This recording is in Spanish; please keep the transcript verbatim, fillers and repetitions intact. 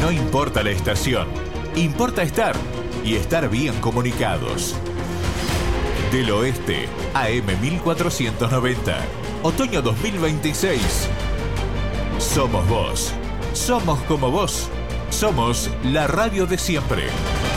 No importa la estación, importa estar y estar bien comunicados. Del Oeste, A M mil cuatrocientos noventa, otoño dos mil veintiséis. Somos vos, somos como vos, somos la radio de siempre.